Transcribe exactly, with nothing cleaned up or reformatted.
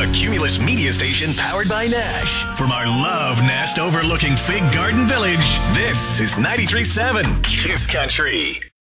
a Cumulus media station powered by Nash. From our love nest overlooking Fig Garden Village, this is ninety-three point seven Kiss Country.